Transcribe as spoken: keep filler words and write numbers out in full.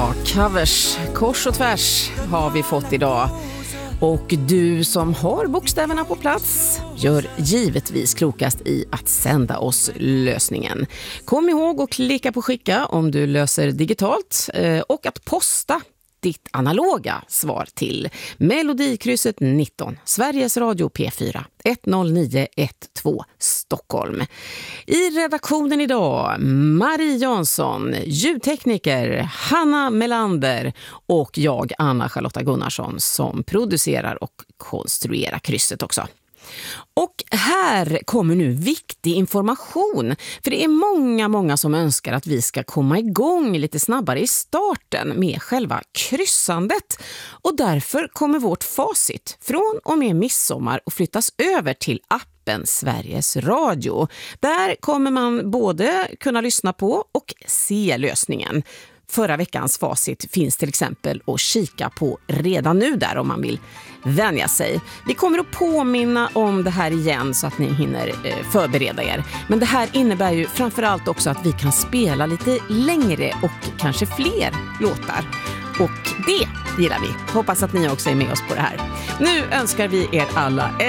Ja, covers, kors och tvärs har vi fått idag. Och du som har bokstäverna på plats gör givetvis klokast i att sända oss lösningen. Kom ihåg att klicka på skicka om du löser digitalt och att posta ditt analoga svar till Melodikrysset nitton, Sveriges Radio P fyra, ett noll nio ett två Stockholm. I redaktionen idag Marie Jansson, ljudtekniker Hanna Melander och jag Anna Charlotta Gunnarsson som producerar och konstruerar krysset också. Och här kommer nu viktig information, för det är många, många som önskar att vi ska komma igång lite snabbare i starten med själva kryssandet. Och därför kommer vårt facit från och med midsommar att flyttas över till appen Sveriges Radio. Där kommer man både kunna lyssna på och se lösningen. Förra veckans facit finns till exempel att kika på redan nu där om man vill vänja sig. Vi kommer att påminna om det här igen så att ni hinner förbereda er. Men det här innebär ju framförallt också att vi kan spela lite längre och kanske fler låtar. Och det gillar vi. Hoppas att ni också är med oss på det här. Nu önskar vi er alla